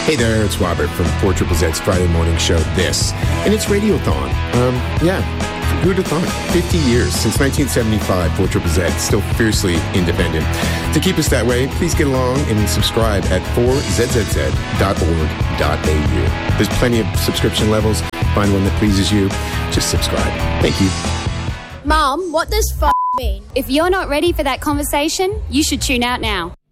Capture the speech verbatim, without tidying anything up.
Hey there, it's Robert from four Z Z Z's Friday morning show, This, and it's Radiothon. Um, yeah, who'd have thought? fifty years, since nineteen seventy-five, four Z Z Z, still fiercely independent. To keep us that way, please get along and subscribe at four z z z dot org dot a u. There's plenty of subscription levels. Find one that pleases you. Just subscribe. Thank you. Mom, what does f*** mean? If you're not ready for that conversation, you should tune out now.